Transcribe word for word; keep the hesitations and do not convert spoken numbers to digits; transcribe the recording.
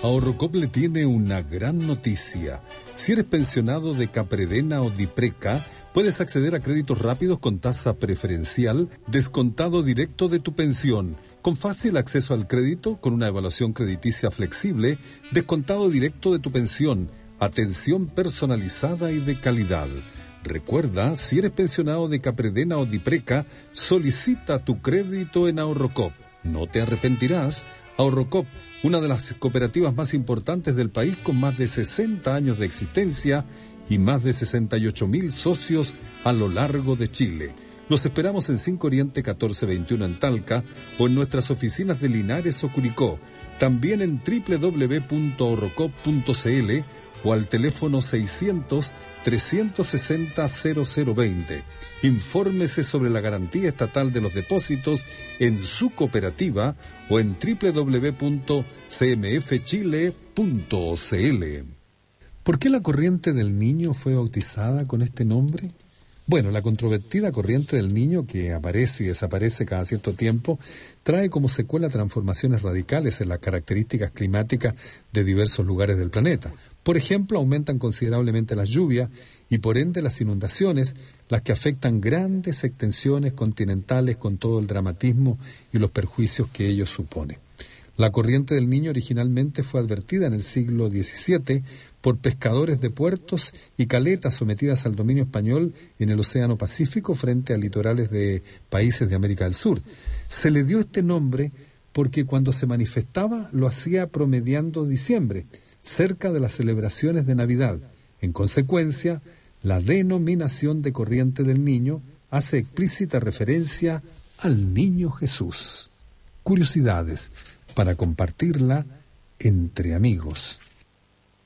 Ahorrocop le tiene una gran noticia. Si eres pensionado de Capredena o Dipreca, puedes acceder a créditos rápidos con tasa preferencial, descontado directo de tu pensión, con fácil acceso al crédito, con una evaluación crediticia flexible, descontado directo de tu pensión, atención personalizada y de calidad. Recuerda, si eres pensionado de Capredena o Dipreca, solicita tu crédito en Ahorrocop. No te arrepentirás. Ahorrocop, una de las cooperativas más importantes del país con más de sesenta años de existencia y más de sesenta y ocho mil socios a lo largo de Chile. Los esperamos en cinco Oriente catorce veintiuno en Talca o en nuestras oficinas de Linares o Curicó. También en doble u doble u doble u punto ahorrocop punto c l o al teléfono seiscientos, trescientos sesenta, cero cero veinte. Infórmese sobre la garantía estatal de los depósitos en su cooperativa o en doble u doble u doble u punto c m f chile punto c l. ¿Por qué la corriente del Niño fue bautizada con este nombre? Bueno, la controvertida corriente del Niño, que aparece y desaparece cada cierto tiempo, trae como secuela transformaciones radicales en las características climáticas de diversos lugares del planeta. Por ejemplo, aumentan considerablemente las lluvias y por ende las inundaciones, las que afectan grandes extensiones continentales con todo el dramatismo y los perjuicios que ello supone. La corriente del Niño originalmente fue advertida en el siglo diecisiete por pescadores de puertos y caletas sometidas al dominio español en el Océano Pacífico frente a litorales de países de América del Sur. Se le dio este nombre porque cuando se manifestaba lo hacía promediando diciembre, cerca de las celebraciones de Navidad. En consecuencia, la denominación de corriente del Niño hace explícita referencia al Niño Jesús. Curiosidades para compartirla entre amigos.